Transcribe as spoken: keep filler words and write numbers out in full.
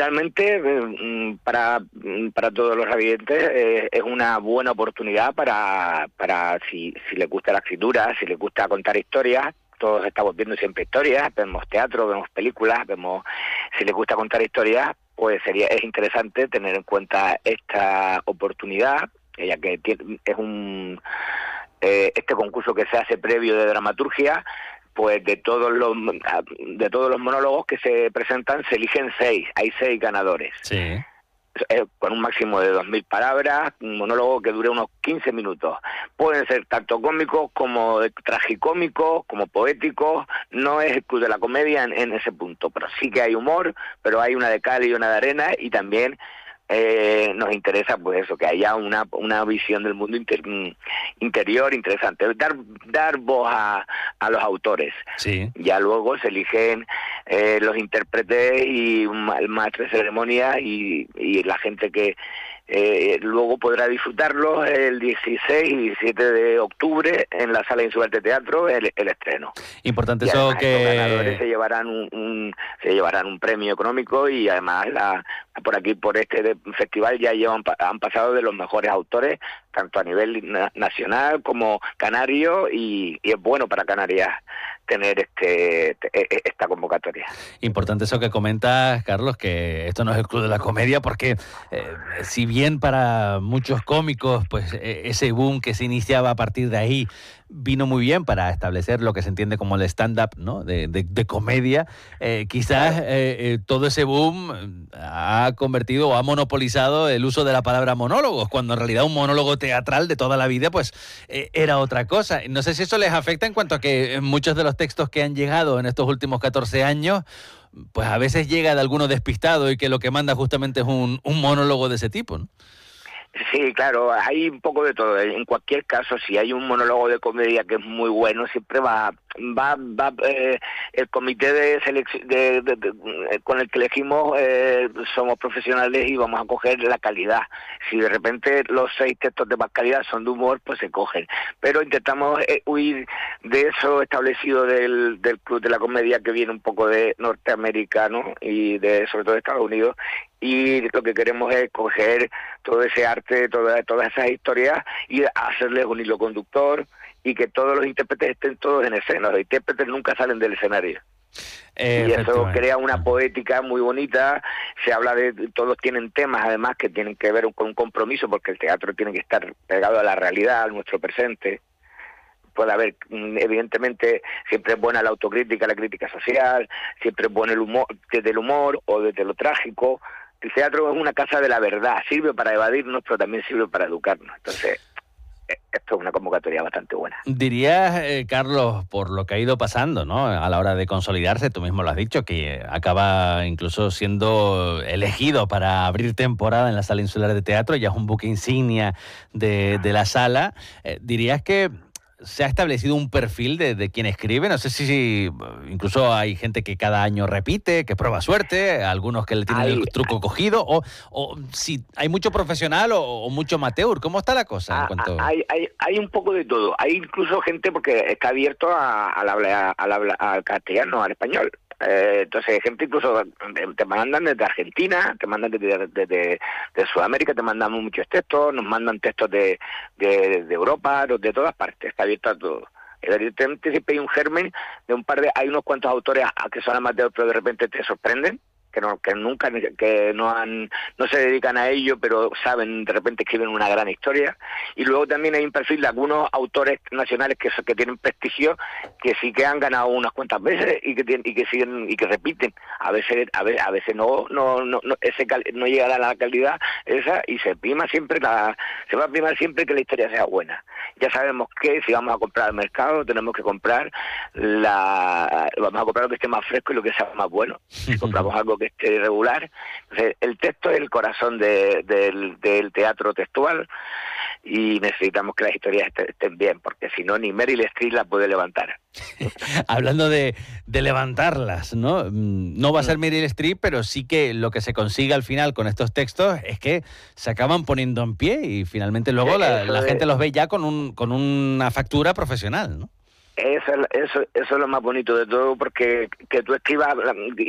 realmente eh, para, para todos los radioyentes eh, es una buena oportunidad para, para si, si les gusta la escritura, si les gusta contar historias. Todos estamos viendo siempre historias, vemos teatro, vemos películas, vemos si les gusta contar historias, pues sería es interesante tener en cuenta esta oportunidad, ya que tiene, es un eh, este concurso que se hace previo de dramaturgia. Pues de todos los de todos los monólogos que se presentan se eligen seis, hay seis ganadores. Sí. Eh, con un máximo de dos mil palabras, un monólogo que dure unos quince minutos. Pueden ser tanto cómicos como tragicómicos, como poéticos. No es el club de la comedia en, en ese punto, pero sí que hay humor, pero hay una de cal y una de arena, y también Eh, nos interesa pues eso, que haya una una visión del mundo inter, interior interesante, dar dar voz a, a los autores. Sí. Ya luego se eligen eh, los intérpretes y el maestro de ceremonia y, y la gente que eh, luego podrá disfrutarlo el dieciséis y diecisiete de octubre en la Sala Insular de Teatro, el, el estreno. Importante y eso que los ganadores que se llevarán un, un se llevarán un premio económico, y además la por aquí por este festival ya llevan han pasado de los mejores autores tanto a nivel na- nacional como canario, y, y es bueno para Canarias tener este esta convocatoria. Importante eso que comentas, Carlos, que esto no es el club de la comedia, porque eh, si bien para muchos cómicos pues eh, ese boom que se iniciaba a partir de ahí vino muy bien para establecer lo que se entiende como el stand-up, ¿no? de, de, de comedia, eh, quizás Claro. eh, eh, todo ese boom ha convertido o ha monopolizado el uso de la palabra monólogos, cuando en realidad un monólogo teatral de toda la vida pues eh, era otra cosa. No sé si eso les afecta en cuanto a que muchos de los textos que han llegado en estos últimos catorce años, pues a veces llega de alguno despistado y que lo que manda justamente es un, un monólogo de ese tipo, ¿no? Sí, claro, hay un poco de todo. En cualquier caso, si hay un monólogo de comedia que es muy bueno, siempre va va va eh, el comité de selección de, de, de, con el que elegimos eh, somos profesionales y vamos a coger la calidad. Si de repente los seis textos de más calidad son de humor, pues se cogen. Pero intentamos eh, huir de eso establecido del, del club de la comedia, que viene un poco de norteamericano y de sobre todo de Estados Unidos. Y lo que queremos es coger todo ese arte, toda, todas esas historias y hacerles un hilo conductor, y que todos los intérpretes estén todos en escena. Los intérpretes nunca salen del escenario. Eh, y eso crea una poética muy bonita. Se habla de, todos tienen temas además que tienen que ver con un compromiso, porque el teatro tiene que estar pegado a la realidad, a nuestro presente. Puede haber, evidentemente, siempre es buena la autocrítica, la crítica social, siempre es bueno el humor, desde el humor o desde lo trágico. El teatro es una casa de la verdad, sirve para evadirnos, pero también sirve para educarnos. Entonces, esto es una convocatoria bastante buena. Dirías, eh, Carlos, por lo que ha ido pasando, ¿no? A la hora de consolidarse, tú mismo lo has dicho, que acaba incluso siendo elegido para abrir temporada en la Sala Insular de Teatro, ya es un buque insignia de, de la sala. Eh, ¿Dirías que se ha establecido un perfil de, de quien escribe? No sé si, si incluso hay gente que cada año repite, que prueba suerte, algunos que le tienen hay, el truco hay, cogido, o, o si hay mucho profesional o, o mucho amateur. ¿Cómo está la cosa? A, en cuanto... hay, hay, hay un poco de todo. Hay incluso gente, porque está abierto a, a la, a la, al castellano, al español. Eh, entonces, gente incluso te, te mandan desde Argentina, te mandan desde, desde de Sudamérica, te mandan muchos textos, nos mandan textos de, de, de Europa, de todas partes, está abierto a todo. Evidentemente siempre hay un germen de un par de, hay unos cuantos autores que son amateurs, pero de repente te sorprenden, que no, que nunca, que no han, no se dedican a ello, pero saben, de repente escriben una gran historia. Y luego también hay un perfil de algunos autores nacionales que, que tienen prestigio, que sí que han ganado unas cuantas veces y que tienen, y que siguen y que repiten. A veces, a veces, a veces no, no, no, no ese cal, no llega a la calidad esa, y se prima siempre la, se va a primar siempre que la historia sea buena. Ya sabemos que si vamos a comprar al mercado, tenemos que comprar la, vamos a comprar lo que esté más fresco y lo que sea más bueno. Si compramos algo que esté irregular. Entonces, el texto es el corazón de, de, del teatro textual, y necesitamos que las historias estén bien, porque si no, ni Meryl Streep la puede levantar. Hablando de, de levantarlas, ¿no? No va a ser Meryl Streep, pero sí que lo que se consigue al final con estos textos es que se acaban poniendo en pie y finalmente luego sí, la, la gente los ve ya con, un, con una factura profesional, ¿no? Eso, eso, eso es lo más bonito de todo, porque que tú escribas